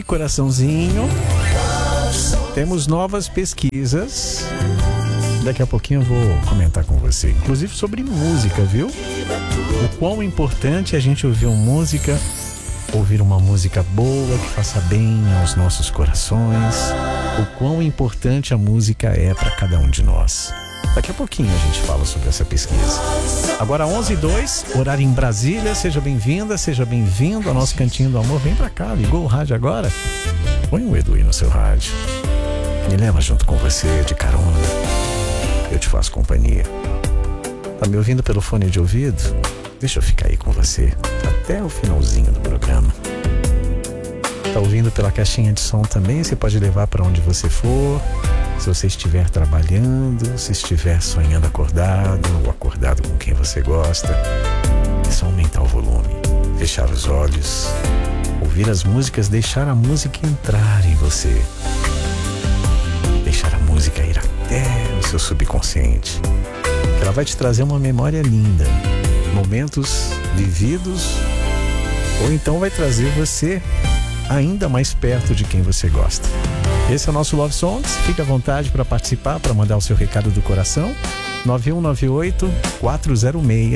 coraçãozinho. Temos novas pesquisas. Daqui a pouquinho eu vou comentar com você, inclusive sobre música, viu? O quão importante é a gente ouvir uma música boa que faça bem aos nossos corações. O quão importante a música é para cada um de nós. Daqui a pouquinho a gente fala sobre essa pesquisa. Agora 11h02, horário em Brasília. Seja bem-vinda, seja bem-vindo ao nosso Cantinho do Amor. Vem pra cá, ligou o rádio agora? Põe o Edu aí no seu rádio. Me leva junto com você de carona. Eu te faço companhia. Tá me ouvindo pelo fone de ouvido? Deixa eu ficar aí com você até o finalzinho do programa. Tá ouvindo pela caixinha de som também? Você pode levar para onde você for. Se você estiver trabalhando, se estiver sonhando acordado ou acordado com quem você gosta, é só aumentar o volume, fechar os olhos, ouvir as músicas, deixar a música entrar em você, deixar a música ir até o seu subconsciente. Ela vai te trazer uma memória linda, momentos vividos, ou então vai trazer você ainda mais perto de quem você gosta. Esse é o nosso Love Songs. Fique à vontade para participar, para mandar o seu recado do coração.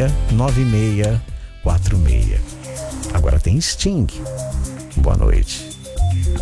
9198-406-9646. Agora tem Sting. Boa noite.